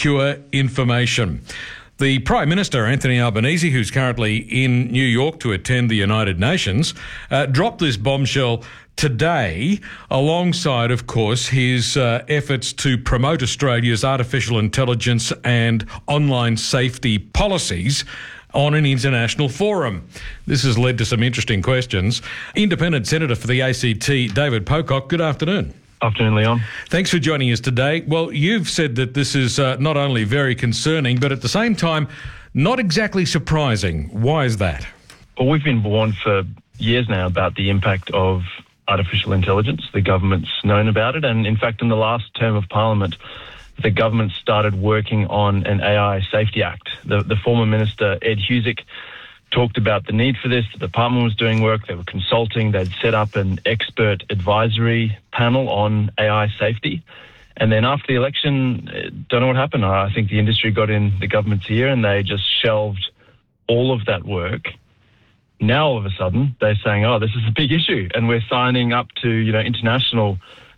secure information. The Prime Minister, Anthony Albanese, who's currently in New York to attend the United Nations, dropped this bombshell today, alongside, of course, his efforts to promote Australia's artificial intelligence and online safety policies on an international forum. This has led to some interesting questions. Independent Senator for the ACT, David Pocock, good afternoon. Afternoon, Leon. Thanks for joining us today. Well, you've said that this is not only very concerning, but at the same time, not exactly surprising. Why is that? Well, we've been warned for years now about the impact of artificial intelligence. The government's known about it. And in fact, in the last term of Parliament, the government started working on an AI Safety Act. The former Minister, Ed Husic, talked about the need for this. The department was doing work. They were consulting. They'd set up an expert advisory panel on AI safety. And then after the election, don't know what happened. I think the industry got in the government's ear and they just shelved all of that work. Now, all of a sudden, they're saying, oh, this is a big issue. And we're signing up to, international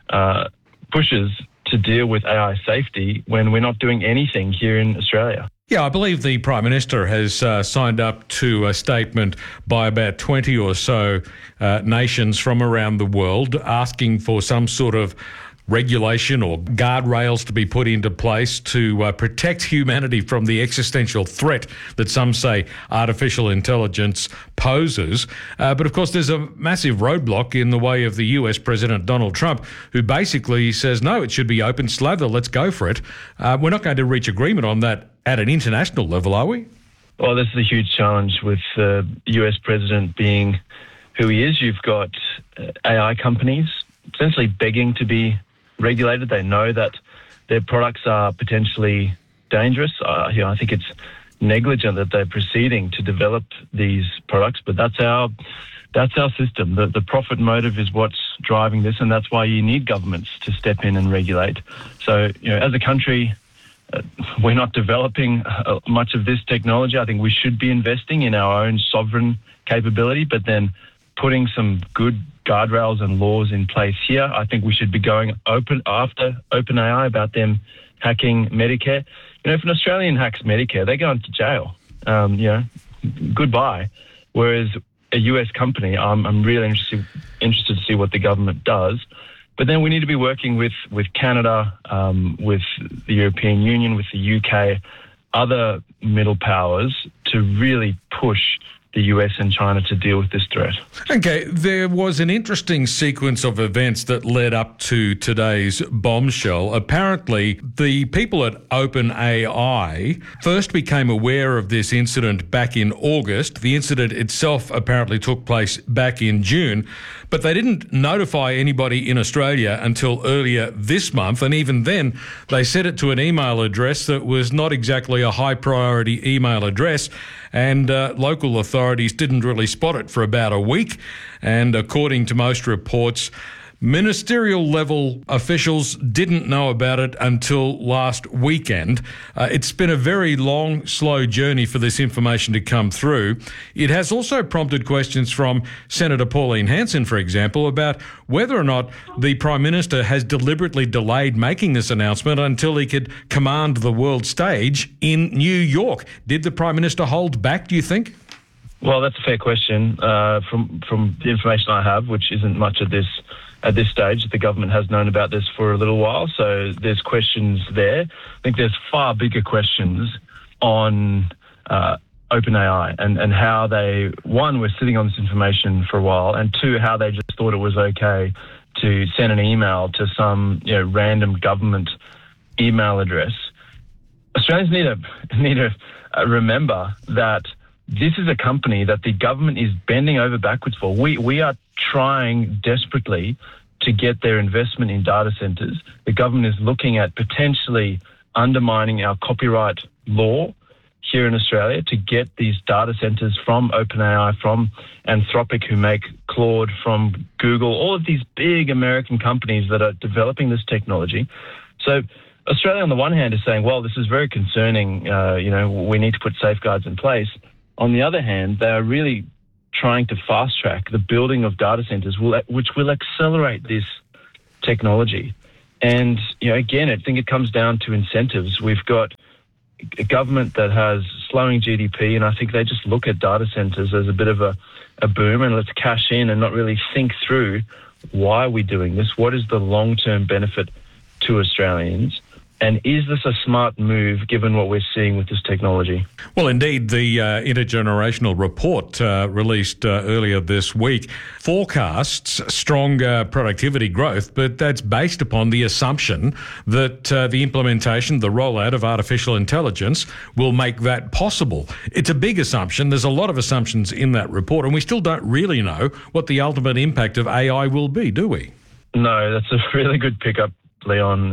pushes to deal with AI safety when we're not doing anything here in Australia. Yeah, I believe the Prime Minister has signed up to a statement by about 20 or so nations from around the world asking for some sort of regulation or guardrails to be put into place to protect humanity from the existential threat that some say artificial intelligence poses. But of course, there's a massive roadblock in the way of the US President Donald Trump, who basically says, no, it should be open slather, let's go for it. We're not going to reach agreement on that at an international level, are we? Well, this is a huge challenge with the US President being who he is. You've got AI companies essentially begging to be regulated. They know that their products are potentially dangerous. I think it's negligent that they're proceeding to develop these products, but that's our system. The profit motive is what's driving this, and that's why you need governments to step in and regulate. So, as a country, we're not developing much of this technology. I think we should be investing in our own sovereign capability, but then putting some good guardrails and laws in place here. I think we should be going open after OpenAI about them hacking Medicare. If an Australian hacks Medicare, they're going to jail. Goodbye. Whereas a US company, I'm really interested to see what the government does. But then we need to be working with Canada, with the European Union, with the UK, other middle powers to really push the US and China to deal with this threat. Okay, there was an interesting sequence of events that led up to today's bombshell. Apparently, the people at OpenAI first became aware of this incident back in August. The incident itself apparently took place back in June, but they didn't notify anybody in Australia until earlier this month, and even then, they set it to an email address that was not exactly a high-priority email address, and local authorities didn't really spot it for about a week. And according to most reports, ministerial level officials didn't know about it until last weekend. It's been a very long, slow journey for this information to come through. It has also prompted questions from Senator Pauline Hanson, for example, about whether or not the Prime Minister has deliberately delayed making this announcement until he could command the world stage in New York. Did the Prime Minister hold back, do you think? Well, that's a fair question. From the information I have, which isn't much at this stage, the government has known about this for a little while, so there's questions there. I think there's far bigger questions on OpenAI and how they, one, were sitting on this information for a while, and two, how they just thought it was okay to send an email to some random government email address. Australians need to remember that this is a company that the government is bending over backwards for. We are trying desperately to get their investment in data centers. The government is looking at potentially undermining our copyright law here in Australia to get these data centers from OpenAI, from Anthropic, who make Claude, from Google, all of these big American companies that are developing this technology. So Australia, on the one hand, is saying, well, this is very concerning, we need to put safeguards in place. On the other hand, they are really trying to fast-track the building of data centers, which will accelerate this technology. And, again, I think it comes down to incentives. We've got a government that has slowing GDP, and I think they just look at data centres as a bit of a boom, and let's cash in and not really think through why are we doing this? What is the long-term benefit to Australians? And is this a smart move given what we're seeing with this technology? Well, indeed, the intergenerational report released earlier this week forecasts stronger productivity growth, but that's based upon the assumption that the implementation, the rollout of artificial intelligence will make that possible. It's a big assumption. There's a lot of assumptions in that report, and we still don't really know what the ultimate impact of AI will be, do we? No, that's a really good pickup, Leon.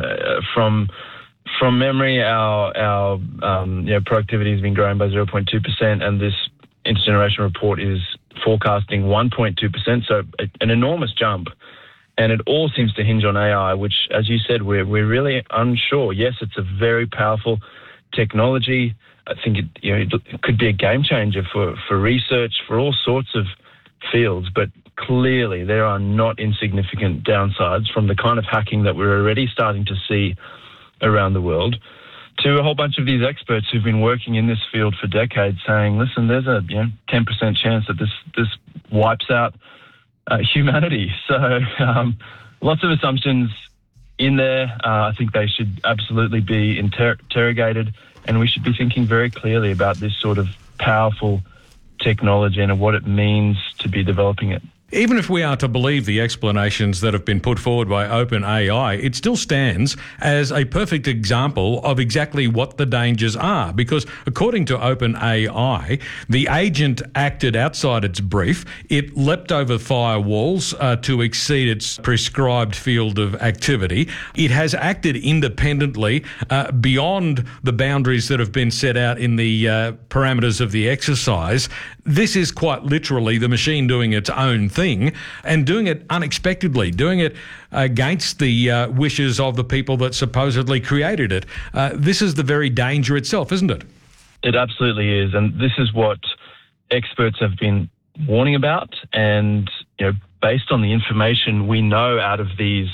From memory, our productivity has been growing by 0.2%, and this intergenerational report is forecasting 1.2%, so an enormous jump. And it all seems to hinge on AI, which, as you said, we're really unsure. Yes, it's a very powerful technology. I think it could be a game changer for research, for all sorts of fields, but clearly there are not insignificant downsides from the kind of hacking that we're already starting to see around the world, to a whole bunch of these experts who've been working in this field for decades saying, listen, there's a 10% chance that this wipes out humanity. So lots of assumptions in there. I think they should absolutely be interrogated, and we should be thinking very clearly about this sort of powerful technology and what it means to be developing it. Even if we are to believe the explanations that have been put forward by OpenAI, it still stands as a perfect example of exactly what the dangers are. Because according to OpenAI, the agent acted outside its brief. It leapt over firewalls to exceed its prescribed field of activity. It has acted independently beyond the boundaries that have been set out in the parameters of the exercise. This is quite literally the machine doing its own thing, and doing it unexpectedly, doing it against the wishes of the people that supposedly created it. This is the very danger itself, isn't it? It absolutely is, and this is what experts have been warning about. And based on the information we know out of these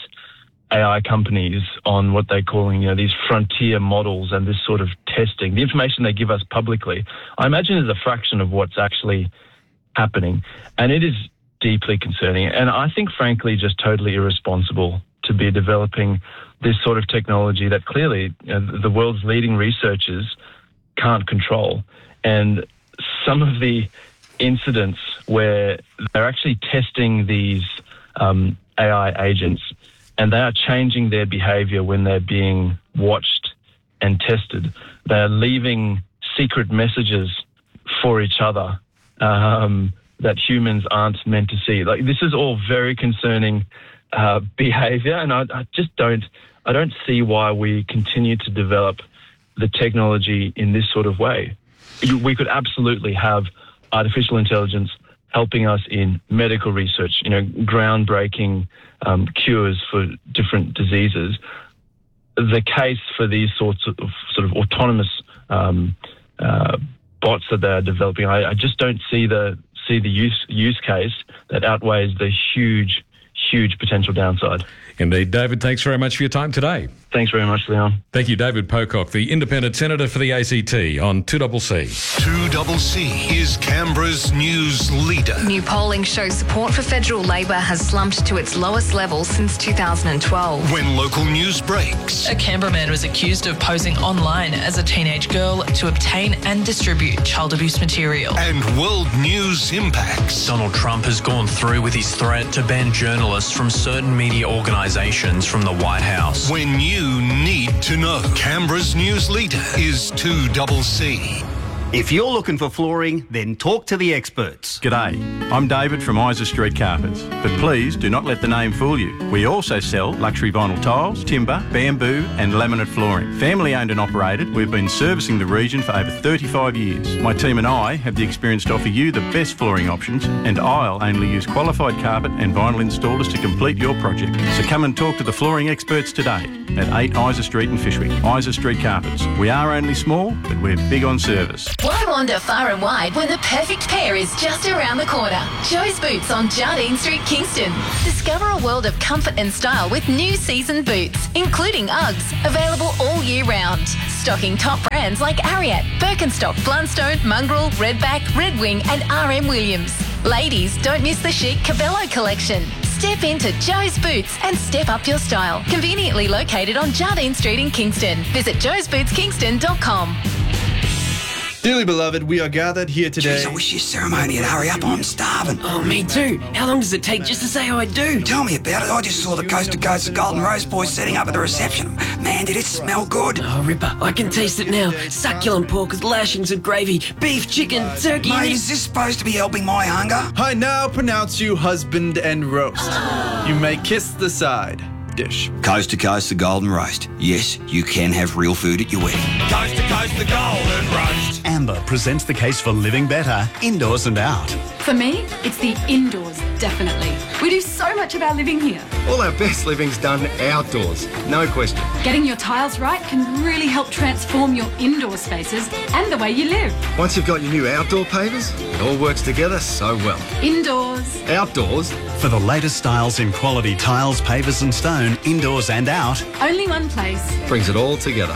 AI companies on what they're calling, these frontier models and this sort of testing, the information they give us publicly, I imagine is a fraction of what's actually happening. And it is deeply concerning. And I think, frankly, just totally irresponsible to be developing this sort of technology that clearly the world's leading researchers can't control. And some of the incidents where they're actually testing these AI agents, and they are changing their behavior when they're being watched and tested. They're leaving secret messages for each other that humans aren't meant to see. Like, this is all very concerning behavior, and I don't see why we continue to develop the technology in this sort of way. We could absolutely have artificial intelligence helping us in medical research, groundbreaking cures for different diseases. The case for these sorts of sort of autonomous bots that they're developing, I just don't see the use case that outweighs the huge potential downside. Indeed. David, thanks very much for your time today. Thanks very much, Leon. Thank you, David Pocock, the independent senator for the ACT on 2CC. 2CC is Canberra's news leader. New polling shows support for federal Labor has slumped to its lowest level since 2012. When local news breaks. A Canberra man was accused of posing online as a teenage girl to obtain and distribute child abuse material. And world news impacts. Donald Trump has gone through with his threat to ban journalists from certain media organisations from the White House. When you need to know. Canberra's news leader is 2CC. If you're looking for flooring, then talk to the experts. G'day, I'm David from Isa Street Carpets, but please do not let the name fool you. We also sell luxury vinyl tiles, timber, bamboo and laminate flooring. Family owned and operated, we've been servicing the region for over 35 years. My team and I have the experience to offer you the best flooring options, and I'll only use qualified carpet and vinyl installers to complete your project. So come and talk to the flooring experts today at 8 Isa Street in Fyshwick. Isa Street Carpets. We are only small, but we're big on service. Why wander far and wide when the perfect pair is just around the corner? Joe's Boots on Jardine Street, Kingston. Discover a world of comfort and style with new season boots, including Uggs, available all year round. Stocking top brands like Ariat, Birkenstock, Blundstone, Mongrel, Redback, Red Wing and RM Williams. Ladies, don't miss the chic Cabello collection. Step into Joe's Boots and step up your style. Conveniently located on Jardine Street in Kingston. Visit joesbootskingston.com. Dearly beloved, we are gathered here today. Jeez, I wish your ceremony would hurry up. I'm starving. Oh, me too. How long does it take just to say I do? Tell me about it. I just saw the Coast to Coast the Golden Rose boys setting up at the reception. Man, did it smell good. Oh, Ripper, I can taste it now. Succulent pork with lashings of gravy, beef, chicken, turkey... Mate, is this supposed to be helping my hunger? I now pronounce you husband and roast. You may kiss the side dish. Coast to Coast the Golden Roast. Yes, you can have real food at your wedding. Coast to Coast the Golden Roast. Amber presents the case for living better, indoors and out. For me, it's the indoors, definitely. We do so much of our living here. All our best living's done outdoors, no question. Getting your tiles right can really help transform your indoor spaces and the way you live. Once you've got your new outdoor pavers, it all works together so well. Indoors. Outdoors. For the latest styles in quality tiles, pavers and stone, indoors and out. Only one place. Brings it all together.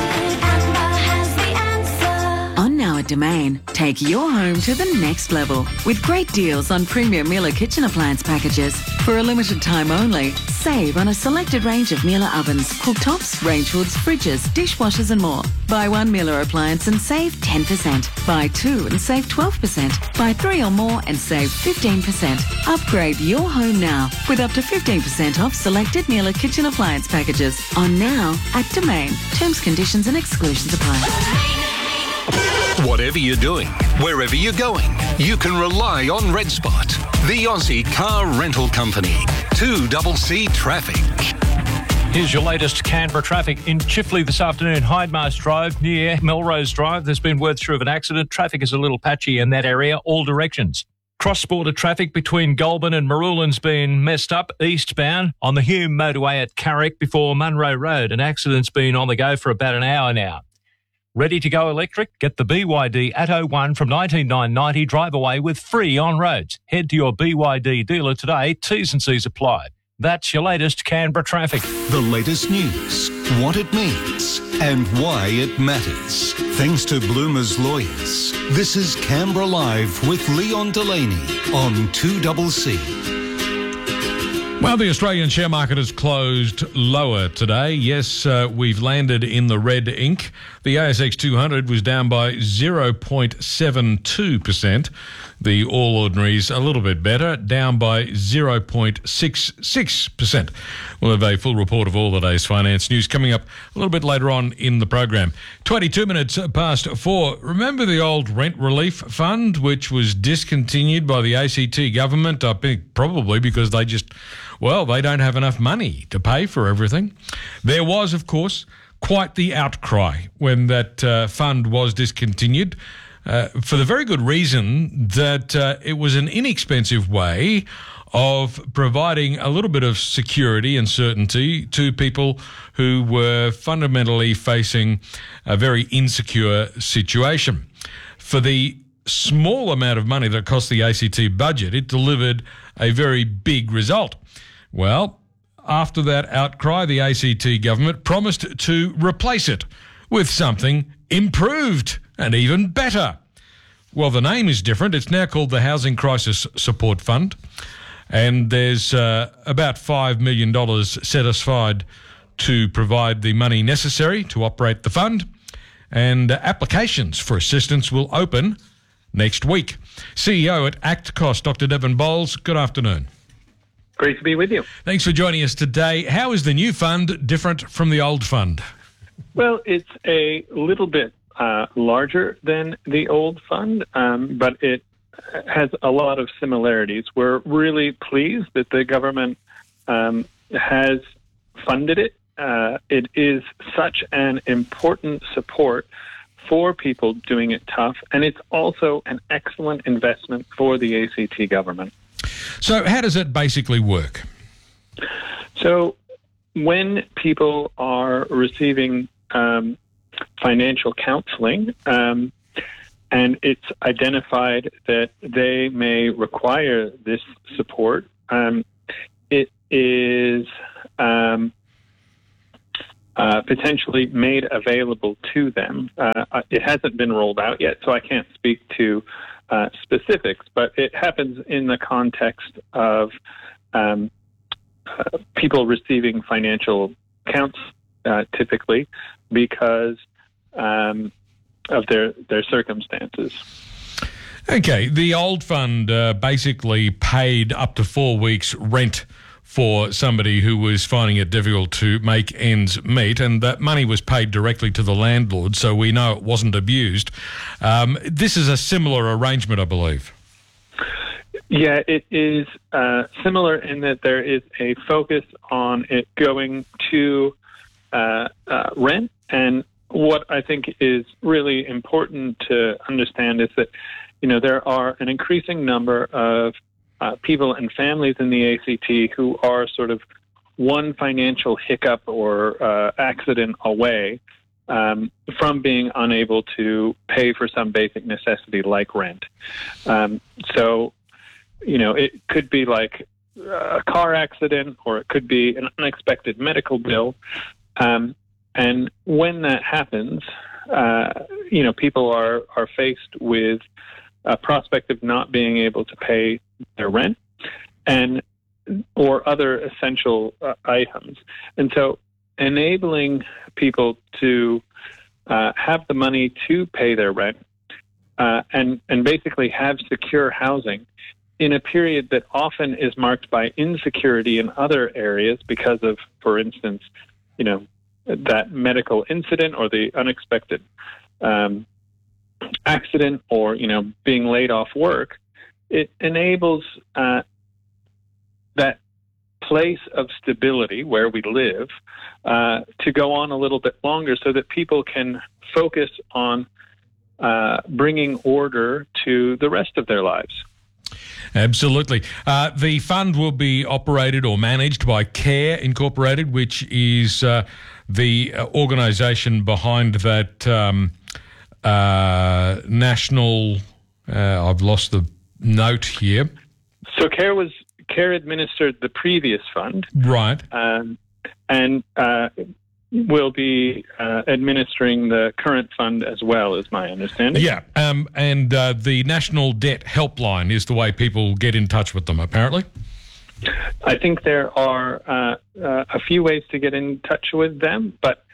On now at Domain, take your home to the next level with great deals on premium Miele kitchen appliance packages. For a limited time only, save on a selected range of Miele ovens, cooktops, range hoods, fridges, dishwashers and more. Buy one Miele appliance and save 10%. Buy two and save 12%. Buy three or more and save 15%. Upgrade your home now with up to 15% off selected Miele kitchen appliance packages. On now at Domain. Terms, conditions and exclusions apply. Whatever you're doing, wherever you're going, you can rely on Red Spot, the Aussie car rental company. 2CC Traffic. Here's your latest Canberra traffic in Chifley this afternoon. Hindmarsh Drive near Melrose Drive. There's been word through of an accident. Traffic is a little patchy in that area, all directions. Cross-border traffic between Goulburn and Marulan's been messed up eastbound on the Hume motorway at Carrick before Munro Road. An accident's been on the go for about an hour now. Ready to go electric? Get the BYD Atto 1 from $19,990. Drive away with free on roads. Head to your BYD dealer today. T's and C's apply. That's your latest Canberra traffic. The latest news, what it means, and why it matters. Thanks to Bloomer's Lawyers. This is Canberra Live with Leon Delaney on 2CC. Well, the Australian share market has closed lower today. Yes, we've landed in the red ink. The ASX 200 was down by 0.72%. The All Ordinaries a little bit better, down by 0.66%. We'll have a full report of all the day's finance news coming up a little bit later on in the program. 22 minutes past 4. Remember the old rent relief fund, which was discontinued by the ACT government? I think probably because they don't have enough money to pay for everything. There was, of course, quite the outcry when that fund was discontinued. For the very good reason that it was an inexpensive way of providing a little bit of security and certainty to people who were fundamentally facing a very insecure situation. For the small amount of money that cost the ACT budget, it delivered a very big result. Well, after that outcry, the ACT government promised to replace it with something improved and even better. Well, the name is different. It's now called the Housing Crisis Support Fund, and there's about $5 million set aside to provide the money necessary to operate the fund, and applications for assistance will open next week. CEO at ActCost, Dr. Devon Bowles, good afternoon. Great to be with you. Thanks for joining us today. How is the new fund different from the old fund? Well, it's a little bit larger than the old fund, but it has a lot of similarities. We're really pleased that the government has funded it. It is such an important support for people doing it tough, and it's also an excellent investment for the ACT government. So how does it basically work? So when people are receiving financial counseling, and it's identified that they may require this support, it is potentially made available to them. It hasn't been rolled out yet, so I can't speak to specifics, but it happens in the context of people receiving financial accounts, typically, because of their circumstances. Okay, the old fund basically paid up to 4 weeks' rent for somebody who was finding it difficult to make ends meet, and that money was paid directly to the landlord, so we know it wasn't abused. This is a similar arrangement, I believe. Yeah, it is similar in that there is a focus on it going to rent. And what I think is really important to understand is that, there are an increasing number of people and families in the ACT who are sort of one financial hiccup or accident away from being unable to pay for some basic necessity like rent. So, it could be like a car accident, or it could be an unexpected medical bill. And when that happens, people are faced with a prospect of not being able to pay their rent or other essential items. And so enabling people to have the money to pay their rent and basically have secure housing in a period that often is marked by insecurity in other areas because of, for instance, that medical incident or the unexpected accident or, being laid off work, it enables that place of stability where we live to go on a little bit longer so that people can focus on bringing order to the rest of their lives. Absolutely. The fund will be operated or managed by CARE Incorporated, which is the organisation behind that national... I've lost the note here. So CARE administered the previous fund. Right. And will be administering the current fund as well, is my understanding. Yeah, and the National Debt Helpline is the way people get in touch with them, apparently. I think there are a few ways to get in touch with them, but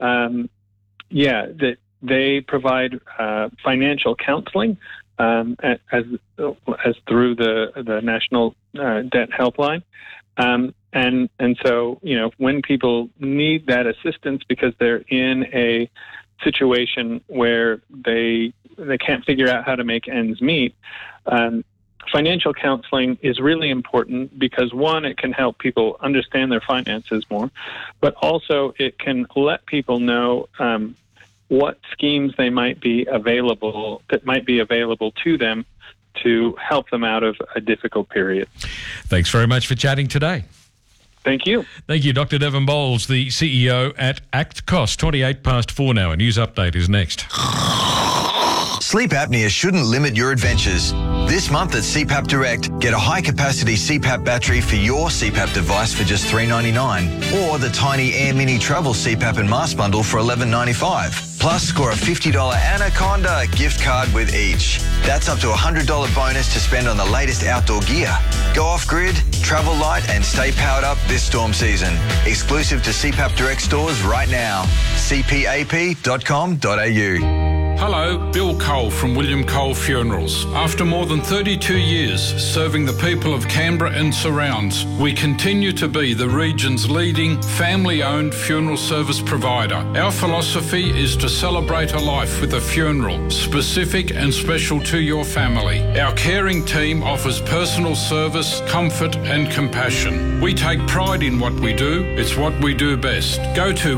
that they provide financial counseling as through the National Debt Helpline. And so, when people need that assistance because they're in a situation where they can't figure out how to make ends meet, financial counseling is really important because, one, it can help people understand their finances more, but also it can let people know what schemes that might be available to them to help them out of a difficult period. Thanks very much for chatting today. Thank you. Thank you, Dr. Devon Bowles, the CEO at ACTCOS. 4 now. A news update is next. Sleep apnea shouldn't limit your adventures. This month at CPAP Direct, get a high-capacity CPAP battery for your CPAP device for just $3.99, or the tiny Air Mini Travel CPAP and Mask Bundle for $11.95. Plus, score a $50 Anaconda gift card with each. That's up to a $100 bonus to spend on the latest outdoor gear. Go off-grid, travel light, and stay powered up this storm season. Exclusive to CPAP Direct stores right now. cpap.com.au. Hello, Bill Cole from William Cole Funerals. After more than 32 years serving the people of Canberra and surrounds, we continue to be the region's leading family-owned funeral service provider. Our philosophy is to celebrate a life with a funeral, specific and special to your family. Our caring team offers personal service, comfort and compassion. We take pride in what we do. It's what we do best. Go to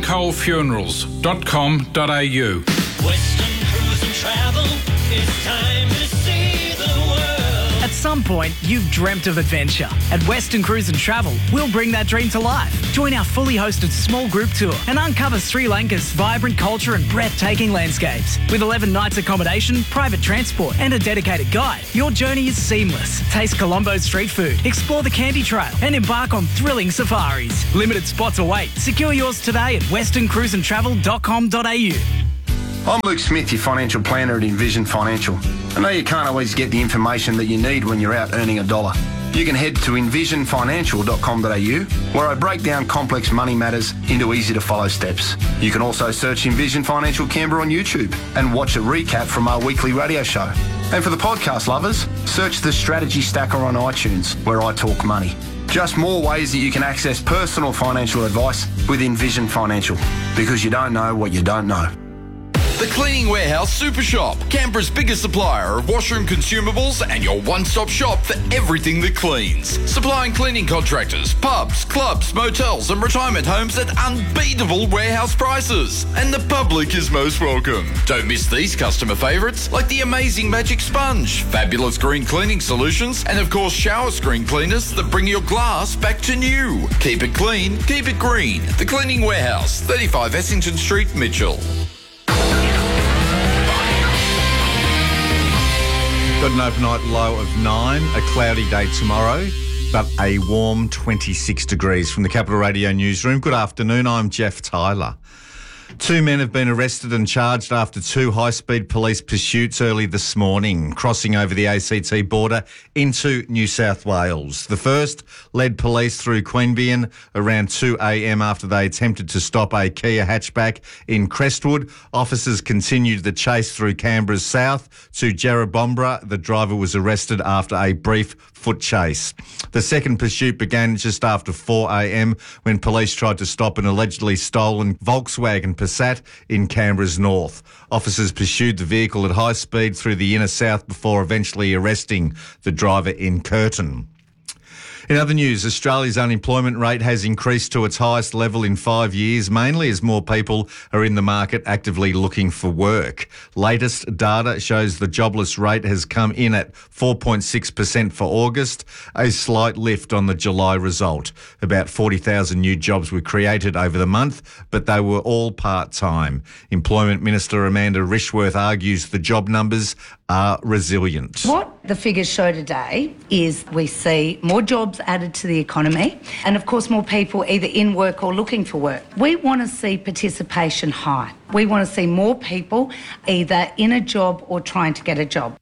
williamcolefunerals.com.au. Western Cruise and Travel, it's time to see the world. At some point, you've dreamt of adventure. At Western Cruise and Travel, we'll bring that dream to life. Join our fully hosted small group tour and uncover Sri Lanka's vibrant culture and breathtaking landscapes. With 11 nights accommodation, private transport and a dedicated guide, your journey is seamless. Taste Colombo's street food, explore the Candy Trail and embark on thrilling safaris. Limited spots await. Secure yours today at westerncruiseandtravel.com.au. I'm Luke Smith, your financial planner at Envision Financial. I know you can't always get the information that you need when you're out earning a dollar. You can head to envisionfinancial.com.au, where I break down complex money matters into easy-to-follow steps. You can also search Envision Financial Canberra on YouTube and watch a recap from our weekly radio show. And for the podcast lovers, search the Strategy Stacker on iTunes, where I talk money. Just more ways that you can access personal financial advice with Envision Financial, because you don't know what you don't know. The Cleaning Warehouse Super Shop, Canberra's biggest supplier of washroom consumables and your one-stop shop for everything that cleans. Supplying cleaning contractors, pubs, clubs, motels and retirement homes at unbeatable warehouse prices. And the public is most welcome. Don't miss these customer favourites like the amazing Magic Sponge, fabulous green cleaning solutions and of course shower screen cleaners that bring your glass back to new. Keep it clean, keep it green. The Cleaning Warehouse, 35 Essington Street, Mitchell. Got an overnight low of 9, a cloudy day tomorrow, but a warm 26 degrees. From the Capital Radio Newsroom, good afternoon, I'm Jeff Tyler. 2 men have been arrested and charged after 2 high-speed police pursuits early this morning, crossing over the ACT border into New South Wales. The first led police through Queanbeyan around 2 a.m. after they attempted to stop a Kia hatchback in Crestwood. Officers continued the chase through Canberra's south to Jerrabombra. The driver was arrested after a brief foot chase. The second pursuit began just after 4 a.m. when police tried to stop an allegedly stolen Volkswagen Passat in Canberra's north. Officers pursued the vehicle at high speed through the inner south before eventually arresting the driver in Curtin. In other news, Australia's unemployment rate has increased to its highest level in 5 years, mainly as more people are in the market actively looking for work. Latest data shows the jobless rate has come in at 4.6% for August, a slight lift on the July result. About 40,000 new jobs were created over the month, but they were all part-time. Employment Minister Amanda Rishworth argues the job numbers are resilient. What the figures show today is we see more jobs added to the economy and, of course, more people either in work or looking for work. We want to see participation high. We want to see more people either in a job or trying to get a job.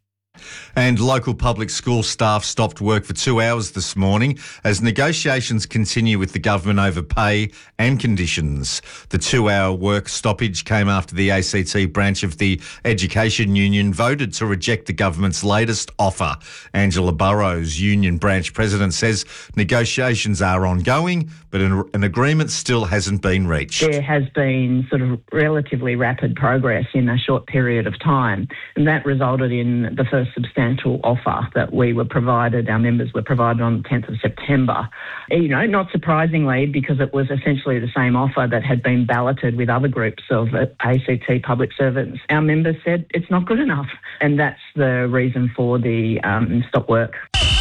And local public school staff stopped work for 2 hours this morning as negotiations continue with the government over pay and conditions. The 2-hour work stoppage came after the ACT branch of the Education Union voted to reject the government's latest offer. Angela Burrows, union branch president, says negotiations are ongoing, but an agreement still hasn't been reached. There has been sort of relatively rapid progress in a short period of time, and that resulted in the first substantial offer that we were provided, our members were provided on the 10th of September. You know, not surprisingly, because it was essentially the same offer that had been balloted with other groups of ACT public servants. Our members said it's not good enough, and that's the reason for the stop work.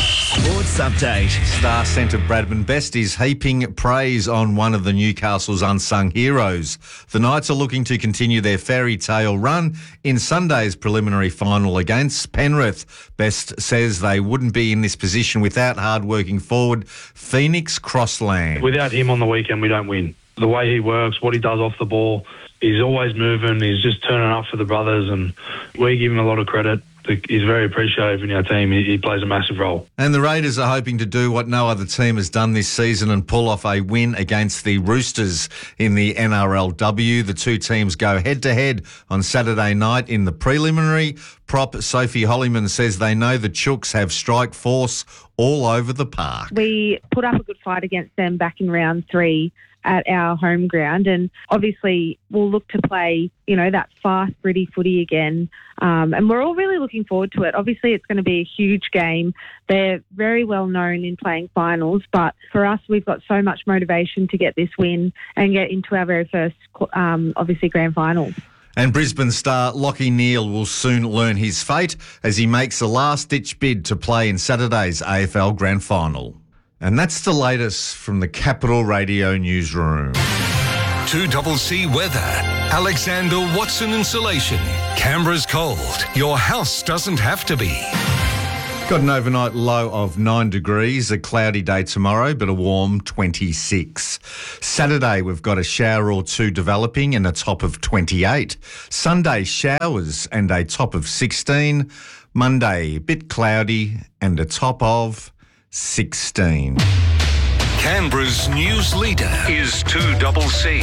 Sports update. Star centre Bradman Best is heaping praise on one of the Newcastle's unsung heroes. The Knights are looking to continue their fairy tale run in Sunday's preliminary final against Penrith. Best says they wouldn't be in this position without hard-working forward Phoenix Crossland. Without him on the weekend, we don't win. The way he works, what he does off the ball, he's always moving, he's just turning up for the brothers, and we give him a lot of credit. He's very appreciated in our team. He plays a massive role. And the Raiders are hoping to do what no other team has done this season and pull off a win against the Roosters in the NRLW. The two teams go head-to-head on Saturday night in the preliminary. Prop Sophie Hollyman says they know the Chooks have strike force all over the park. We put up a good fight against them back in round 3 at our home ground, and obviously we'll look to play, you know, that fast, gritty footy again, and we're all really looking forward to it. Obviously it's going to be a huge game. They're very well known in playing finals, but for us we've got so much motivation to get this win and get into our very first obviously grand final. And Brisbane star Lachie Neale will soon learn his fate as he makes a last-ditch bid to play in Saturday's AFL Grand Final. And that's the latest from the Capital Radio newsroom. 2CC weather. Alexander Watson Insulation. Canberra's cold. Your house doesn't have to be. Got an overnight low of 9 degrees, a cloudy day tomorrow, but a warm 26. Saturday, we've got a shower or two developing and a top of 28. Sunday, showers and a top of 16. Monday, a bit cloudy and a top of 16. Canberra's news leader is 2CC.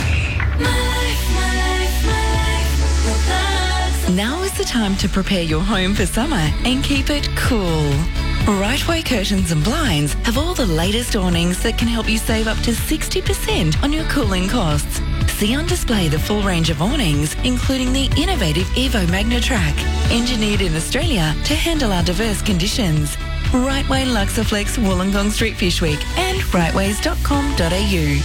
Now is the time to prepare your home for summer and keep it cool. Rightway Curtains and Blinds have all the latest awnings that can help you save up to 60% on your cooling costs. See on display the full range of awnings, including the innovative Evo Magnatrack, engineered in Australia to handle our diverse conditions. Rightway Luxaflex Wollongong Street Fish Week and rightways.com.au.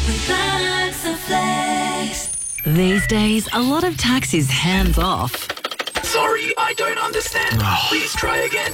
These days, a lot of tax is hands off. Sorry, I don't understand. Please try again.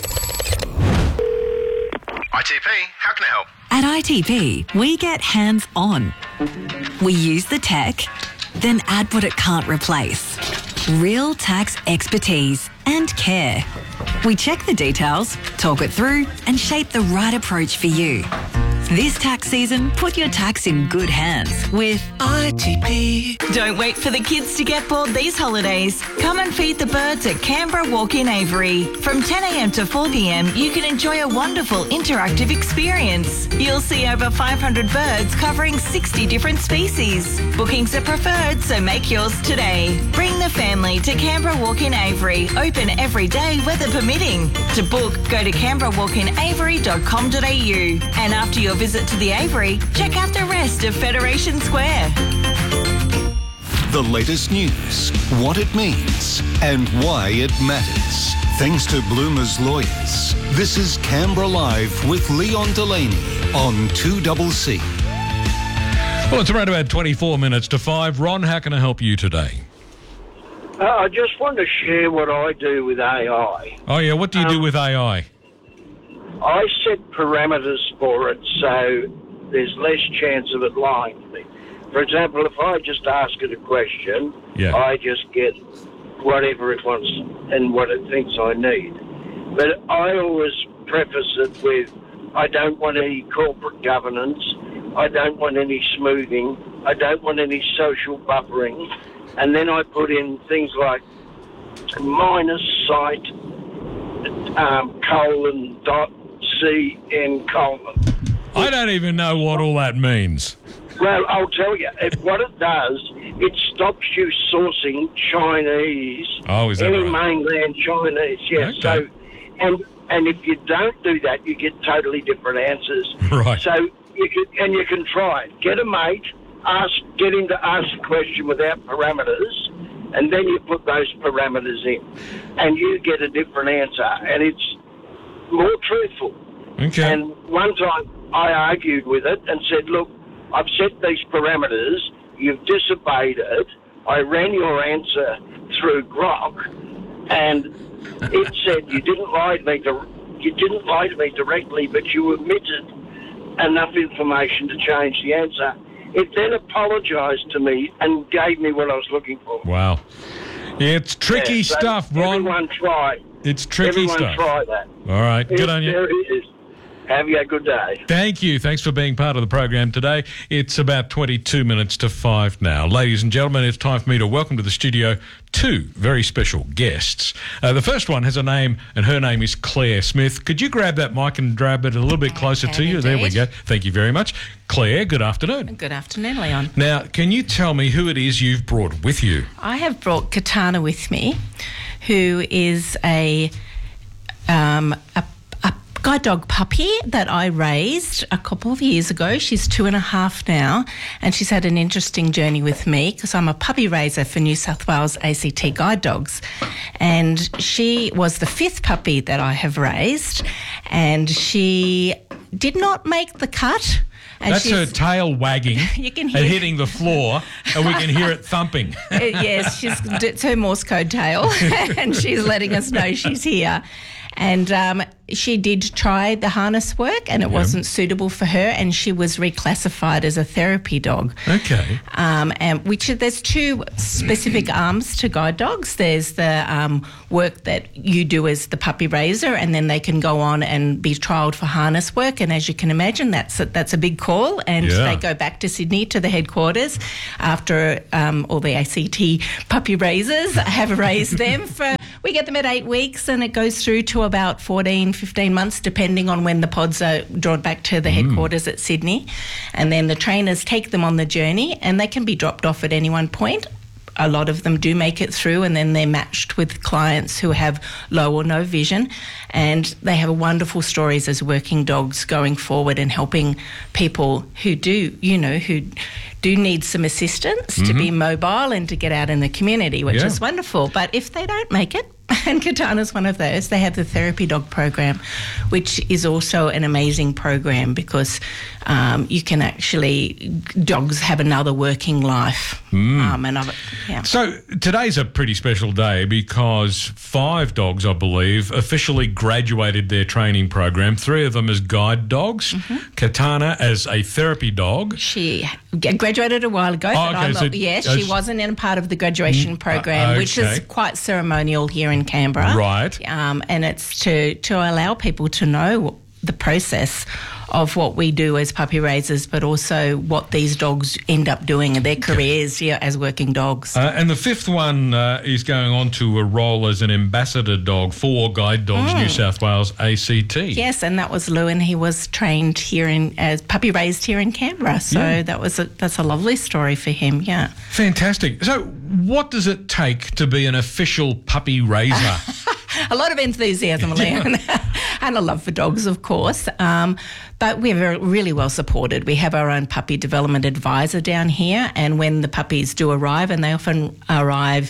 ITP, how can I help? At ITP, we get hands on. We use the tech, then add what it can't replace. Real tax expertise and care. We check the details, talk it through, and shape the right approach for you. This tax season, put your tax in good hands with ITP. Don't wait for the kids to get bored these holidays. Come and feed the birds at Canberra Walk-in Aviary. From 10 a.m. to 4 p.m, you can enjoy a wonderful interactive experience. You'll see over 500 birds covering 60 different species. Bookings are preferred, so make yours today. Bring the family to Canberra Walk-in Aviary, open every day, weather permitting. To book, go to canberrawalkinaviary.com.au. And after your visit to the aviary, check out the rest of Federation Square. The latest news, what it means, and why it matters. Thanks to Bloomer's Lawyers. This is Canberra Live with Leon Delaney on 2CC. Well, it's around about 24 minutes to 5. Ron, how can I help you today? I just want to share what I do with AI. Oh, yeah, what do you do with AI? I set parameters for it so there's less chance of it lying to me. For example, if I just ask it a question, I just get whatever it wants and what it thinks I need. But I always preface it with, I don't want any corporate governance, I don't want any smoothing, I don't want any social buffering, and then I put in things like minus site, colon, dot, C-N, colon. I don't even know what all that means. Well, I'll tell you. What it does, it stops you sourcing Chinese, Oh, is that any right? mainland Chinese. Yes. Okay. So, and if you don't do that, you get totally different answers. Right. So you can try it. Get a mate, get him to ask a question without parameters, and then you put those parameters in, and you get a different answer, and it's more truthful. Okay. And one time I argued with it and said, look, I've set these parameters, you've disobeyed it, I ran your answer through Grok, and it said you didn't lie to me directly, but you omitted enough information to change the answer. It then apologised to me and gave me what I was looking for. Wow. It's tricky so stuff, Ron. Everyone try. It's tricky Everyone stuff. try that. All right. Good on you. There it is. Have you a good day. Thank you. Thanks for being part of the program today. It's about 22 minutes to 5 now. Ladies and gentlemen, it's time for me to welcome to the studio two very special guests. The first one has a name, and her name is Claire Smith. Could you grab that mic and grab it a little bit closer to you? Indeed. There we go. Thank you very much. Claire, good afternoon. Good afternoon, Leon. Now, can you tell me who it is you've brought with you? I have brought Katana with me, who is a guide dog puppy that I raised a couple of years ago. She's 2.5 now, and she's had an interesting journey with me because I'm a puppy raiser for New South Wales ACT Guide Dogs. And she was the 5th puppy that I have raised, and she did not make the cut. And that's her tail wagging you can hear and hitting the floor, and we can hear it thumping. Yes, it's her Morse code tail, and she's letting us know she's here. And she did try the harness work, and it wasn't suitable for her, and she was reclassified as a therapy dog. Okay. And there's two specific arms to guide dogs. There's the work that you do as the puppy raiser, and then they can go on and be trialled for harness work. And as you can imagine, that's a big call. And they go back to Sydney to the headquarters after all the ACT puppy raisers have raised them. We get them at 8 weeks, and it goes through to about 14, 15 months, depending on when the pods are drawn back to the headquarters at Sydney. And then the trainers take them on the journey, and they can be dropped off at any one point. A lot of them do make it through, and then they're matched with clients who have low or no vision, and they have wonderful stories as working dogs going forward and helping people who do need some assistance to be mobile and to get out in the community, which is wonderful. But if they don't make it, and Katana's one of those, they have the therapy dog program, which is also an amazing program because you can dogs have another working life. So today's a pretty special day because 5 dogs, I believe, officially graduated their training program. 3 of them as guide dogs. Katana as a therapy dog. She graduated a while ago. She wasn't in a part of the graduation program, which is quite ceremonial here in Canberra. Right. And it's to allow people to know the process of what we do as puppy raisers, but also what these dogs end up doing in their careers as working dogs. And the 5th one is going on to a role as an ambassador dog for Guide Dogs New South Wales ACT. Yes, and that was Lou, and he was trained here as puppy raised here in Canberra. So that's a lovely story for him. Yeah, fantastic. So, what does it take to be an official puppy raiser? A lot of enthusiasm, Leon, and a love for dogs, of course. But we're really well supported. We have our own puppy development advisor down here, and when the puppies do arrive, and they often arrive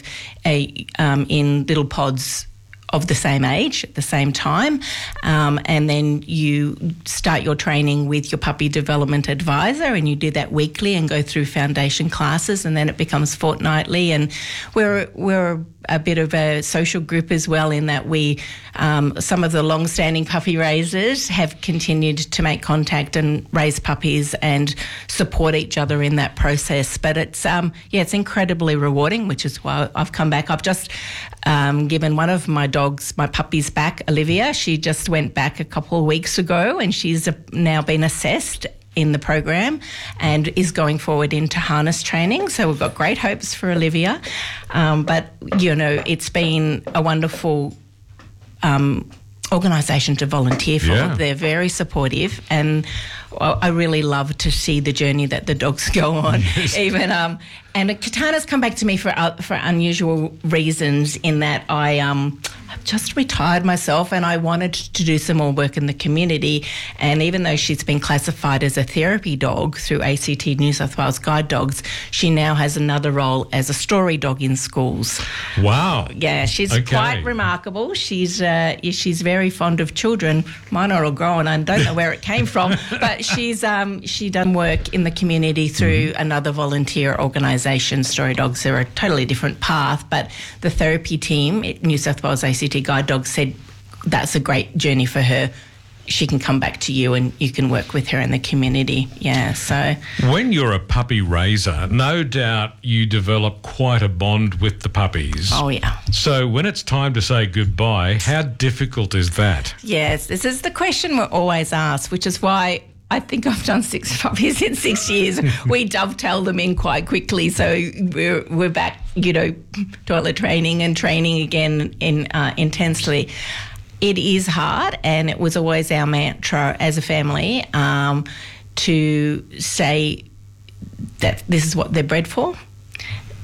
in little pods of the same age at the same time, and then you start your training with your puppy development advisor, and you do that weekly and go through foundation classes, and then it becomes fortnightly. And we're a bit of a social group as well, in that we some of the long-standing puppy raisers have continued to make contact and raise puppies and support each other in that process. But it's it's incredibly rewarding, which is why I've come back. I've just given one of my puppies back, Olivia. She just went back a couple of weeks ago, and she's now been assessed in the program and is going forward into harness training. So we've got great hopes for Olivia. But, it's been a wonderful organisation to volunteer for. Yeah. They're very supportive, and I really love to see the journey that the dogs go on. Even and Katana's come back to me for unusual reasons, in that I've just retired myself and I wanted to do some more work in the community. And even though she's been classified as a therapy dog through ACT New South Wales Guide Dogs, she now has another role as a story dog in schools. Wow. Yeah, she's quite remarkable. She's very fond of children. Mine are all grown. I don't know where it came from, but she's done work in the community through another volunteer organisation, Story Dogs. They're a totally different path, but the therapy team at New South Wales ACT Guide Dogs said that's a great journey for her. She can come back to you and you can work with her in the community. Yeah, so... When you're a puppy raiser, no doubt you develop quite a bond with the puppies. Oh, yeah. So when it's time to say goodbye, how difficult is that? Yes, this is the question we're always asked, which is why I think I've done 6 puppies in 6 years. We dovetail them in quite quickly, so we're back, toilet training and training again intensely. It is hard, and it was always our mantra as a family to say that this is what they're bred for.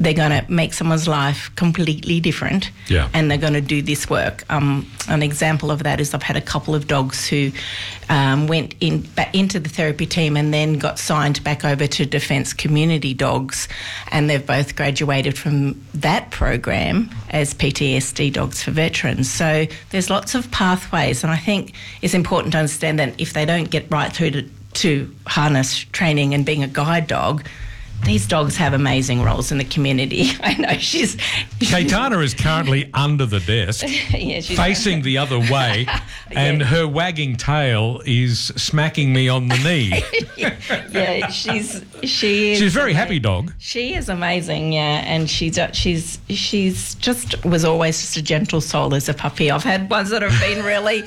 they're going to make someone's life completely different, and they're going to do this work. An example of that is I've had a couple of dogs who went into the therapy team and then got signed back over to Defence Community Dogs, and they've both graduated from that program as PTSD dogs for veterans. So there's lots of pathways, and I think it's important to understand that if they don't get right through to harness training and being a guide dog, these dogs have amazing roles in the community. I know Caetana is currently under the desk, facing the other way, and her wagging tail is smacking me on the knee. She is. She's a very happy dog. She is amazing, and she's just was always just a gentle soul as a puppy. I've had ones that have been really,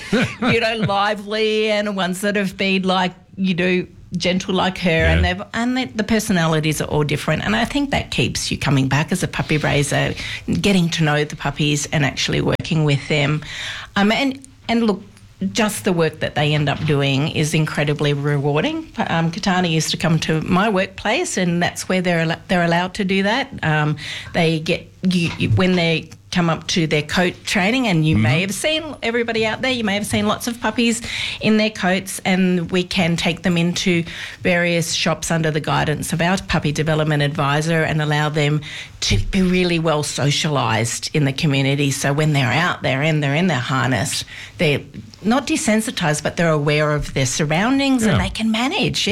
lively, and ones that have been like, gentle like her, and the personalities are all different, and I think that keeps you coming back as a puppy raiser, getting to know the puppies and actually working with them, and look, just the work that they end up doing is incredibly rewarding. Caetana used to come to my workplace, and that's where they're allowed to do that. They get when they come up to their coat training, and you may have seen, everybody out there, you may have seen lots of puppies in their coats, and we can take them into various shops under the guidance of our puppy development advisor and allow them to be really well socialised in the community. So when they're out there and they're in their harness, they're not desensitised, but they're aware of their surroundings and they can manage.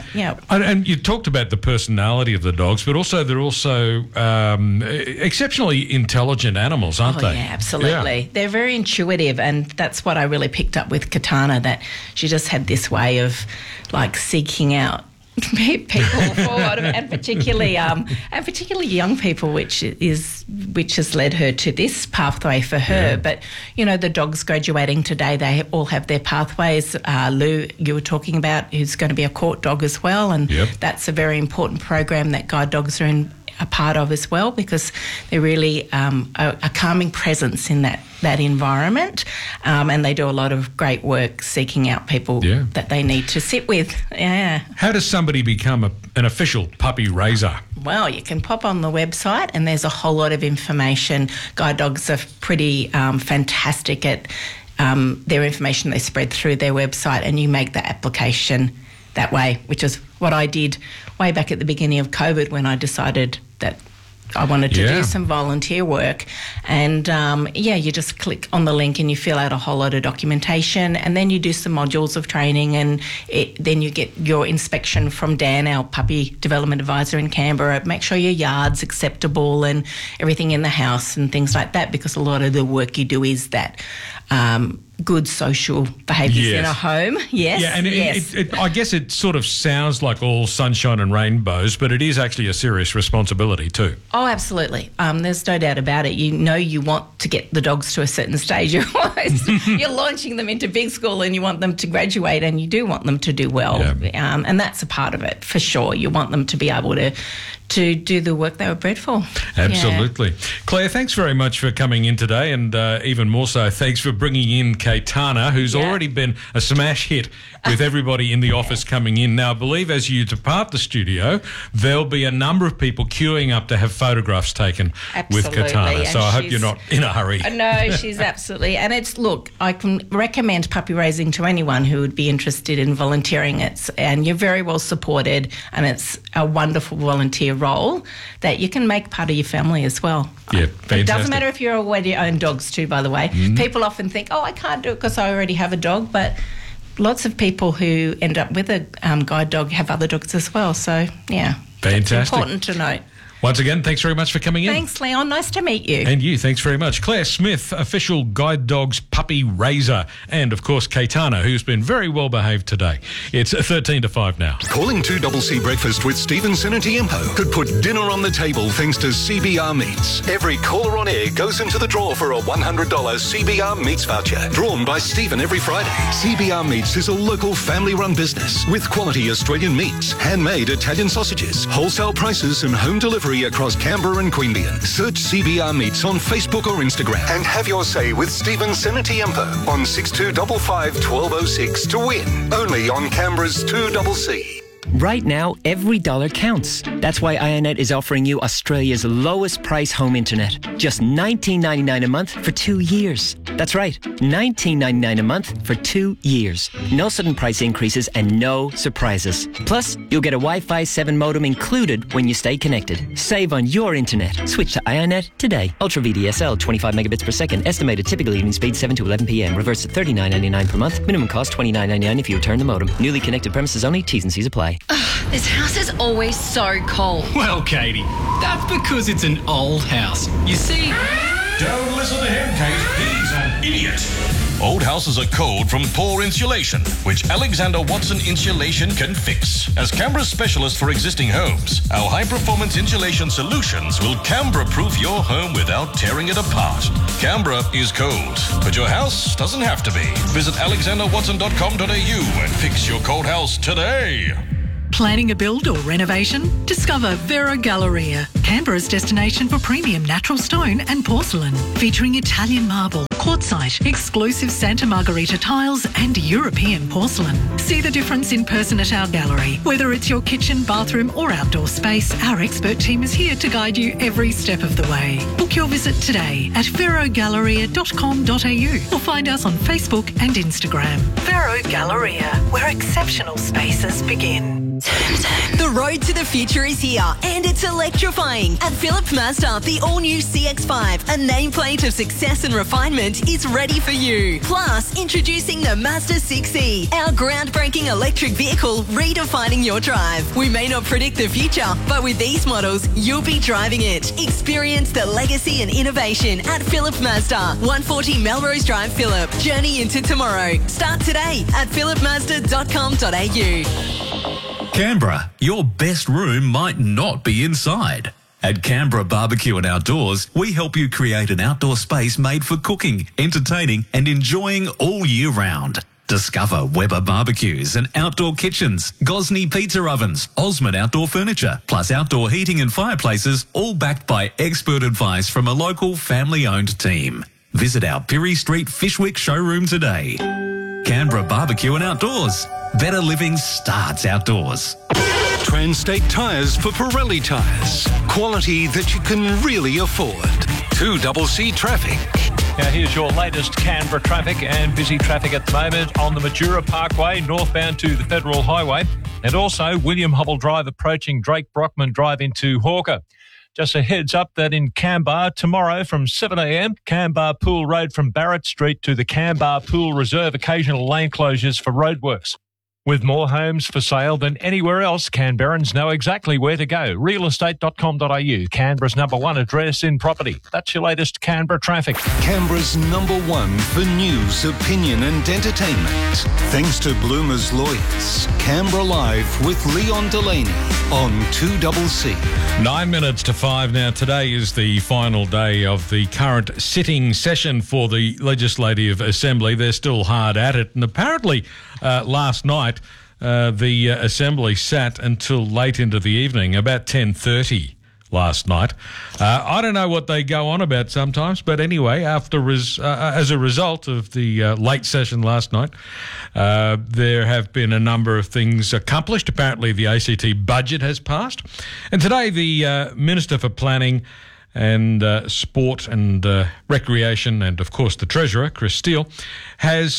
And you talked about the personality of the dogs, but also they're also exceptionally intelligent animals, aren't they? Yeah, absolutely. Yeah. They're very intuitive, and that's what I really picked up with Caetana, that she just had this way of like seeking out people forward, and particularly young people, which has led her to this pathway for her. Yeah. But the dogs graduating today, they all have their pathways. Lou, you were talking about, who's going to be a court dog as well, and that's a very important program that guide dogs are a part of as well, because they're really a calming presence in that environment, and they do a lot of great work seeking out people that they need to sit with. How does somebody become an official puppy raiser? Well, you can pop on the website, and there's a whole lot of information. Guide dogs are pretty fantastic at their information they spread through their website, and you make the application that way, which is what I did way back at the beginning of COVID, when I decided that I wanted to do some volunteer work. And you just click on the link and you fill out a whole lot of documentation, and then you do some modules of training, and then you get your inspection from Dan, our puppy development advisor in Canberra. Make sure your yard's acceptable and everything in the house and things like that, because a lot of the work you do is that good social behaviours in a home. Yes. Yeah, and I guess it sort of sounds like all sunshine and rainbows, but it is actually a serious responsibility too. Oh, absolutely. There's no doubt about it. You want to get the dogs to a certain stage. You're launching them into big school, and you want them to graduate, and you do want them to do well. Yeah. And that's a part of it, for sure. You want them to be able to do the work they were bred for. Absolutely. Yeah. Claire, thanks very much for coming in today, and even more so, thanks for bringing in Caetana, who's already been a smash hit with everybody in the office coming in. Now, I believe as you depart the studio, there'll be a number of people queuing up to have photographs taken with Caetana. So I hope you're not in a hurry. No, she's absolutely. And I can recommend puppy raising to anyone who would be interested in volunteering. And you're very well supported, and it's a wonderful volunteer role that you can make part of your family as well. Yeah, fantastic. It doesn't matter if you already own dogs too, by the way. People often think, I can't do it because I already have a dog, but lots of people who end up with a guide dog have other dogs as well. So, fantastic. It's important to note. Once again, thanks very much for coming in. Thanks, Leon. Nice to meet you. And you, thanks very much. Claire Smith, official Guide Dogs puppy raiser. And, of course, Caetana, who's been very well behaved today. It's 13 to 5 now. Calling 2CC Breakfast with Stevenson and Tiempo could put dinner on the table thanks to CBR Meats. Every caller on air goes into the draw for a $100 CBR Meats voucher, drawn by Stephen every Friday. CBR Meats is a local family-run business with quality Australian meats, handmade Italian sausages, wholesale prices and home delivery across Canberra and Queanbeyan. Search CBR Meats on Facebook or Instagram and have your say with Stephen Senatiempo on 6255 1206 to win. Only on Canberra's 2CC. Right now, every dollar counts. That's why Ionet is offering you Australia's lowest price home internet. Just $19.99 a month for 2 years. That's right, $19.99 a month for 2 years. No sudden price increases and no surprises. Plus, you'll get a Wi-Fi 7 modem included when you stay connected. Save on your internet. Switch to Ionet today. Ultra VDSL, 25 megabits per second. Estimated typical evening speed 7 to 11 p.m. Reverse at $39.99 per month. Minimum cost $29.99 if you return the modem. Newly connected premises only. T's and C's apply. This house is always so cold. Well, Katie, that's because it's an old house. You see... Don't listen to him, Kate. He's an idiot. Old houses are cold from poor insulation, which Alexander Watson Insulation can fix. As Canberra's specialist for existing homes, our high-performance insulation solutions will Canberra-proof your home without tearing it apart. Canberra is cold, but your house doesn't have to be. Visit alexanderwatson.com.au and fix your cold house today. Planning a build or renovation? Discover Vero Galleria, Canberra's destination for premium natural stone and porcelain, featuring Italian marble, quartzite, exclusive Santa Margherita tiles and European porcelain. See the difference in person at our gallery. Whether it's your kitchen, bathroom or outdoor space, our expert team is here to guide you every step of the way. Book your visit today at verogalleria.com.au or find us on Facebook and Instagram. Vero Galleria, where exceptional spaces begin. The road to the future is here and it's electrifying. At Philip Mazda, the all-new CX-5, a nameplate of success and refinement, is ready for you. Plus, introducing the Mazda 6e, our groundbreaking electric vehicle redefining your drive. We may not predict the future, but with these models, you'll be driving it. Experience the legacy and innovation at Philip Mazda, 140 Melrose Drive, Phillip. Journey into tomorrow. Start today at philipmazda.com.au. Canberra, your best room might not be inside. At Canberra Barbecue and Outdoors, we help you create an outdoor space made for cooking, entertaining and enjoying all year round. Discover Weber barbecues and outdoor kitchens, Gosney pizza ovens, Osmond outdoor furniture, plus outdoor heating and fireplaces, all backed by expert advice from a local family-owned team. Visit our Pirie Street Fishwick showroom today. Canberra Barbecue and Outdoors. Better living starts outdoors. Transtate Tyres for Pirelli Tyres. Quality that you can really afford. 2CC Traffic. Now here's your latest Canberra traffic, and busy traffic at the moment on the Majura Parkway northbound to the Federal Highway, and also William Hubble Drive approaching Drake Brockman Drive into Hawker. Just a heads up that in Canberra tomorrow from 7 a.m, Canberra Pool Road from Barrett Street to the Canberra Pool Reserve, occasional lane closures for roadworks. With more homes for sale than anywhere else, Canberrans know exactly where to go. Realestate.com.au, Canberra's #1 address in property. That's your latest Canberra traffic. Canberra's #1 for news, opinion and entertainment. Thanks to Bloomer's Lawyers. Canberra Live with Leon Delaney on 2CC. 9 minutes to 5 now. Today is the final day of the current sitting session for the Legislative Assembly. They're still hard at it, and apparently last night the Assembly sat until late into the evening, about 10:30 last night. I don't know what they go on about sometimes, but anyway, as a result of the late session last night, there have been a number of things accomplished. Apparently the ACT budget has passed, and today the Minister for Planning and Sport and Recreation, and of course the Treasurer, Chris Steele, has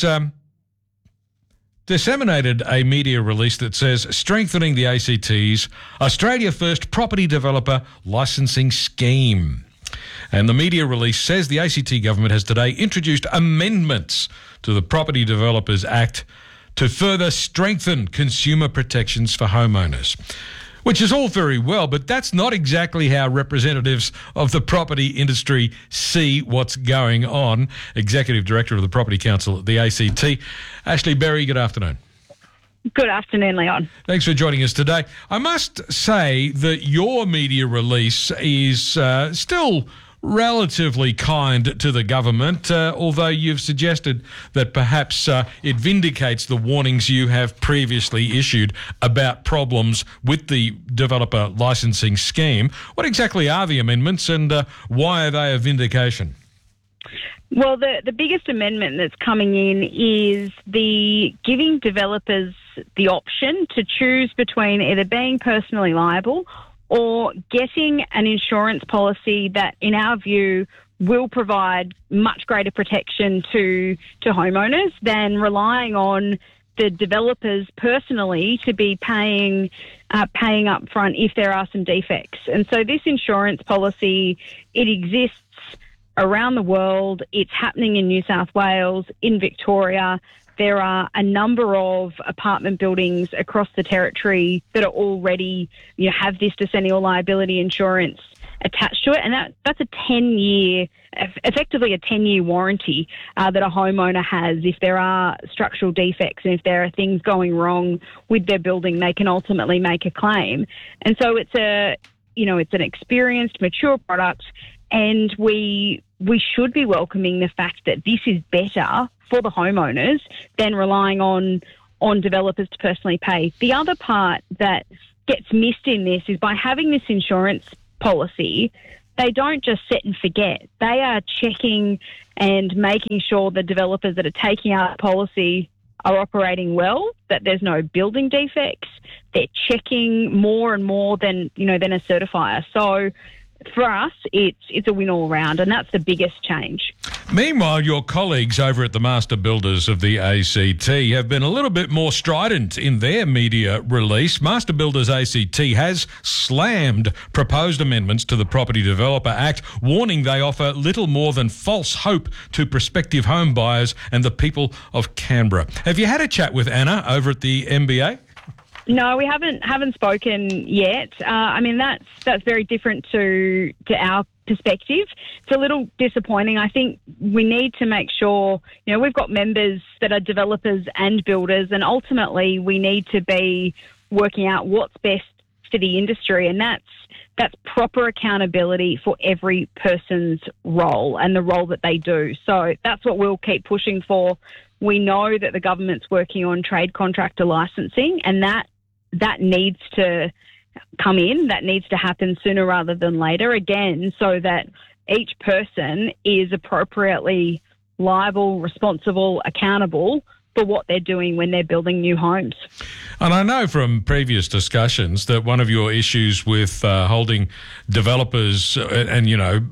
disseminated a media release that says strengthening the ACT's Australia First Property Developer Licensing Scheme. And the media release says the ACT government has today introduced amendments to the Property Developers Act to further strengthen consumer protections for homeowners. Which is all very well, but that's not exactly how representatives of the property industry see what's going on. Executive Director of the Property Council at the ACT, Ashley Berry, good afternoon. Good afternoon, Leon. Thanks for joining us today. I must say that your media release is still relatively kind to the government, although you've suggested that perhaps it vindicates the warnings you have previously issued about problems with the developer licensing scheme. What exactly are the amendments, and why are they a vindication? Well, the biggest amendment that's coming in is the giving developers the option to choose between either being personally liable or getting an insurance policy that, in our view, will provide much greater protection to homeowners than relying on the developers personally to be paying up front if there are some defects. And so this insurance policy, it exists around the world. It's happening in New South Wales, in Victoria. There are a number of apartment buildings across the territory that are already, have this decennial liability insurance attached to it, and that's effectively a 10-year warranty that a homeowner has. If there are structural defects and if there are things going wrong with their building, they can ultimately make a claim. And so it's an experienced, mature product, and we should be welcoming the fact that this is better for the homeowners than relying on developers to personally pay. The other part that gets missed in this is by having this insurance policy, they don't just set and forget. They are checking and making sure the developers that are taking out the policy are operating well, that there's no building defects. They're checking more and more than a certifier. So for us, it's a win all round, and that's the biggest change. Meanwhile, your colleagues over at the Master Builders of the ACT have been a little bit more strident in their media release. Master Builders ACT has slammed proposed amendments to the Property Developer Act, warning they offer little more than false hope to prospective home buyers and the people of Canberra. Have you had a chat with Anna over at the MBA? No, we haven't spoken yet. That's very different to our perspective. It's a little disappointing. I think we need to make sure, we've got members that are developers and builders, and ultimately we need to be working out what's best for the industry, and that's proper accountability for every person's role and the role that they do. So that's what we'll keep pushing for. We know that the government's working on trade contractor licensing, and that needs to come in. That needs to happen sooner rather than later, again, so that each person is appropriately liable, responsible, accountable for what they're doing when they're building new homes. And I know from previous discussions that one of your issues with holding developers and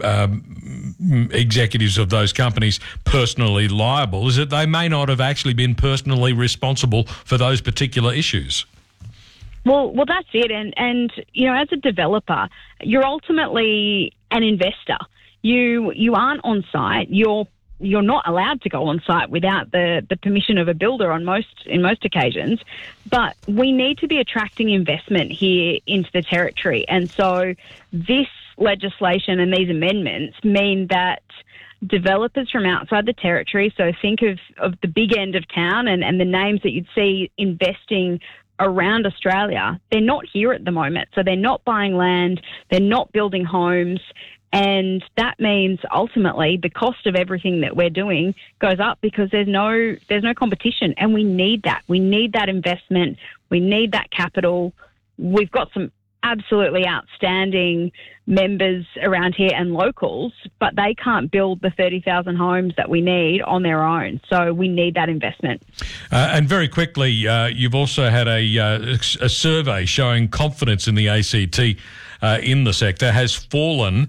executives of those companies personally liable is that they may not have actually been personally responsible for those particular issues. Well, that's it. And as a developer, you're ultimately an investor. You aren't on site. You're not allowed to go on site without the permission of a builder in most occasions. But we need to be attracting investment here into the territory. And so this legislation and these amendments mean that developers from outside the territory, so think of the big end of town and the names that you'd see investing around Australia, they're not here at the moment. So they're not buying land, they're not building homes, and that means ultimately the cost of everything that we're doing goes up because there's no competition, and we need that. We need that investment. We need that capital. We've got some absolutely outstanding members around here and locals, but they can't build the 30,000 homes that we need on their own. So we need that investment. And very quickly, you've also had a survey showing confidence in the ACT in the sector has fallen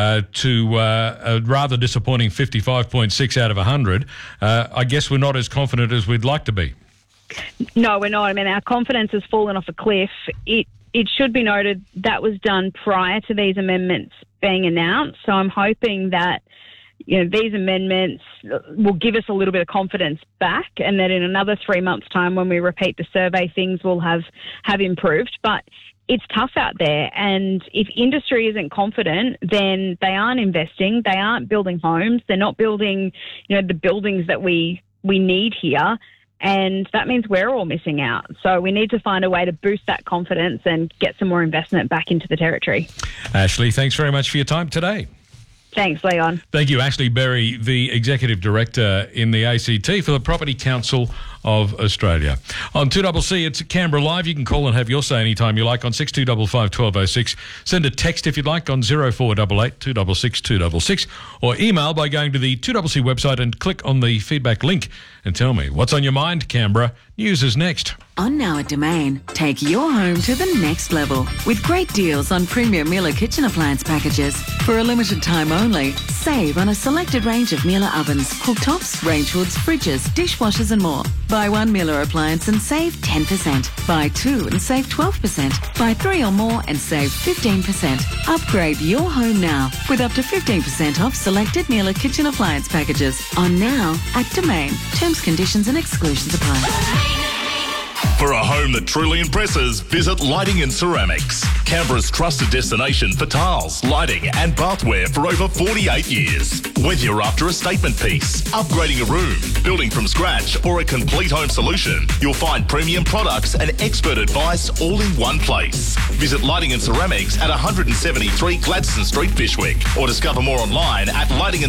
to a rather disappointing 55.6 out of 100. I guess we're not as confident as we'd like to be. No, we're not. I mean, our confidence has fallen off a cliff. It should be noted that was done prior to these amendments being announced. So I'm hoping that these amendments will give us a little bit of confidence back, and that in another 3 months' time when we repeat the survey, things will have improved. But it's tough out there, and if industry isn't confident, then they aren't investing, they aren't building homes, they're not building the buildings that we need here. And that means we're all missing out. So we need to find a way to boost that confidence and get some more investment back into the territory. Ashley, thanks very much for your time today. Thanks, Leon. Thank you, Ashley Berry, the Executive Director in the ACT for the Property Council of Australia. On 2CC, it's Canberra Live. You can call and have your say anytime you like on 6255 1206. Send a text if you'd like on 0488 266 266, or email by going to the 2CC website and click on the feedback link and tell me what's on your mind. Canberra News is next. On now at Domain, take your home to the next level with great deals on premium Miele kitchen appliance packages. For a limited time only, save on a selected range of Miele ovens, cooktops, range hoods, fridges, dishwashers and more. Buy one Miele appliance and save 10%. Buy two and save 12%. Buy three or more and save 15%. Upgrade your home now with up to 15% off selected Miele kitchen appliance packages. On now at Domain. Terms, conditions and exclusions apply. For a home that truly impresses, visit Lighting and Ceramics. Canberra's trusted destination for tiles, lighting and bathware for over 48 years. Whether you're after a statement piece, upgrading a room, building from scratch or a complete home solution, you'll find premium products and expert advice all in one place. Visit Lighting and Ceramics at 173 Gladstone Street, Fyshwick, or discover more online at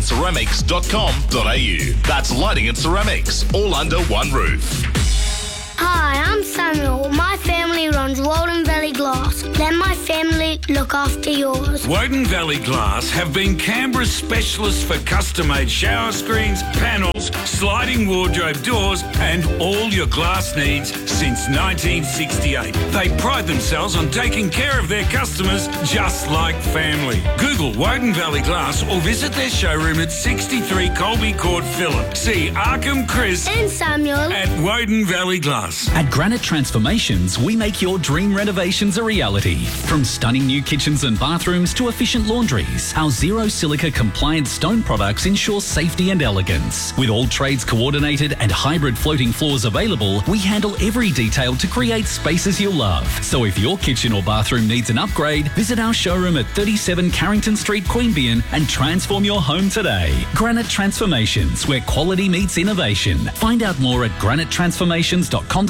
lightingandceramics.com.au. That's Lighting and Ceramics, all under one roof. Hi, I'm Samuel. My family runs Woden Valley Glass. Let my family look after yours. Woden Valley Glass have been Canberra's specialists for custom-made shower screens, panels, sliding wardrobe doors and all your glass needs since 1968. They pride themselves on taking care of their customers just like family. Google Woden Valley Glass or visit their showroom at 63 Colby Court, Phillip. See Arkham, Chris and Samuel at Woden Valley Glass. At Granite Transformations, we make your dream renovations a reality. From stunning new kitchens and bathrooms to efficient laundries, our zero silica compliant stone products ensure safety and elegance. With all trades coordinated and hybrid floating floors available, we handle every detail to create spaces you'll love. So if your kitchen or bathroom needs an upgrade, visit our showroom at 37 Carrington Street, Queanbeyan and transform your home today. Granite Transformations, where quality meets innovation. Find out more at granitetransformations.com.au.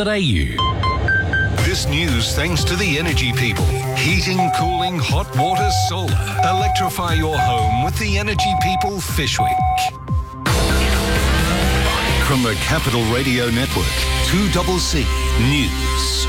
This news thanks to the energy people. Heating, cooling, hot water, solar. Electrify your home with the energy people Fyshwick. From the Capital Radio Network, 2CC News.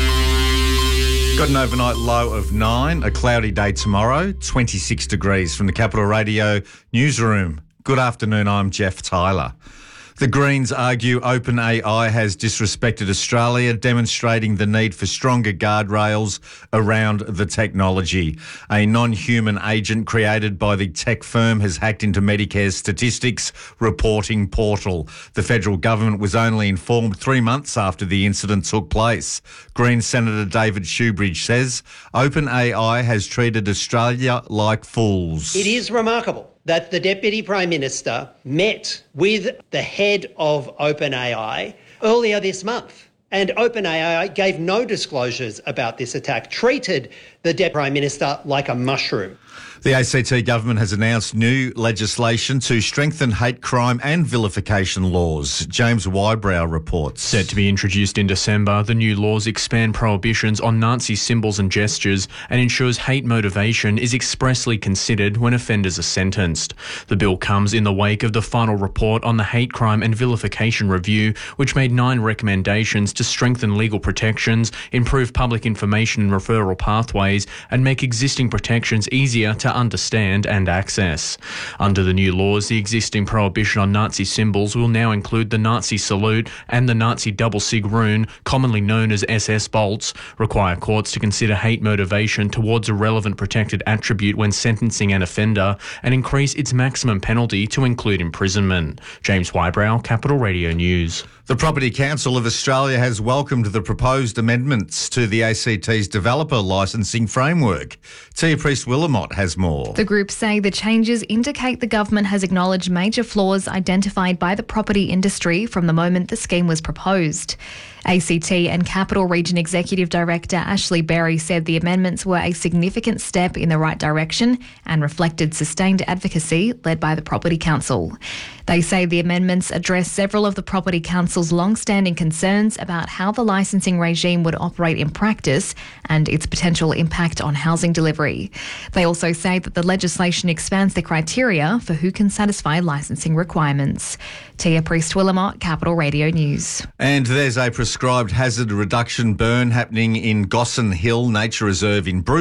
Got an overnight low of 9, a cloudy day tomorrow, 26 degrees from the Capital Radio Newsroom. Good afternoon, I'm Jeff Tyler. The Greens argue OpenAI has disrespected Australia, demonstrating the need for stronger guardrails around the technology. A non-human agent created by the tech firm has hacked into Medicare's statistics reporting portal. The federal government was only informed 3 months after the incident took place. Greens Senator David Shoebridge says OpenAI has treated Australia like fools. It is remarkable that the Deputy Prime Minister met with the head of OpenAI earlier this month. And OpenAI gave no disclosures about this attack, treated the Deputy Prime Minister like a mushroom. The ACT government has announced new legislation to strengthen hate crime and vilification laws. James Wybrow reports. Set to be introduced in December, the new laws expand prohibitions on Nazi symbols and gestures and ensures hate motivation is expressly considered when offenders are sentenced. The bill comes in the wake of the final report on the Hate Crime and Vilification Review, which made 9 recommendations to strengthen legal protections, improve public information and referral pathways, and make existing protections easier to understand and access. Under the new laws, the existing prohibition on Nazi symbols will now include the Nazi salute and the Nazi double sig rune, commonly known as SS bolts, require courts to consider hate motivation towards a relevant protected attribute when sentencing an offender, and increase its maximum penalty to include imprisonment. James Wybrow, Capital Radio News. The Property Council of Australia has welcomed the proposed amendments to the ACT's developer licensing framework. Tia Priest-Willamott has more. The group say the changes indicate the government has acknowledged major flaws identified by the property industry from the moment the scheme was proposed. ACT and Capital Region Executive Director Ashley Berry said the amendments were a significant step in the right direction and reflected sustained advocacy led by the Property Council. They say the amendments address several of the Property Council's long-standing concerns about how the licensing regime would operate in practice and its potential impact on housing delivery. They also say that the legislation expands the criteria for who can satisfy licensing requirements. Tia Priest-Willamott, Capital Radio News. And there's a prescribed hazard reduction burn happening in Gossan Hill Nature Reserve in Bruce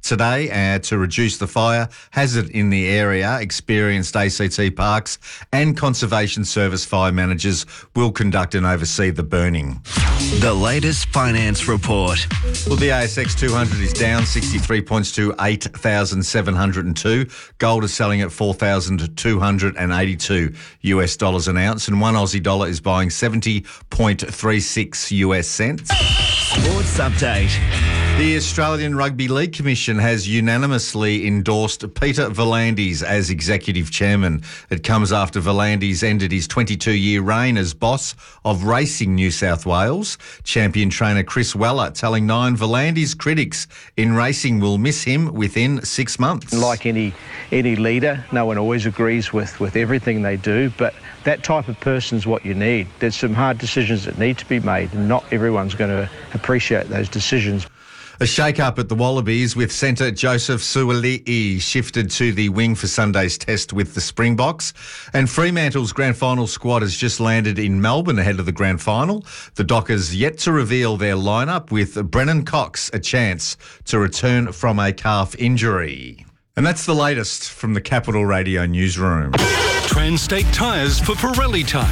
today to reduce the fire hazard in the area. Experienced ACT Parks and Conservation Service fire managers will conduct and oversee the burning. The latest finance report. Well, the ASX 200 is down 63 points to 8,702. Gold is selling at $4,282 US dollars an ounce, and one Aussie dollar is buying 70.36 US cents. Sports update. The Australian Rugby League Commission has unanimously endorsed Peter V'landys as executive chairman. It comes after V'landys ended his 22-year reign as boss of Racing New South Wales. Champion trainer Chris Weller telling Nine V'landys critics in racing will miss him within 6 months. Like any leader, no one always agrees with everything they do, but that type of person is what you need. There's some hard decisions that need to be made, and not everyone's going to appreciate those decisions. A shake-up at the Wallabies with centre Joseph Suali'i shifted to the wing for Sunday's test with the Springboks. And Fremantle's grand final squad has just landed in Melbourne ahead of the grand final. The Dockers yet to reveal their lineup, with Brennan Cox a chance to return from a calf injury. And that's the latest from the Capital Radio newsroom. Transtate Tyres for Pirelli Tyres.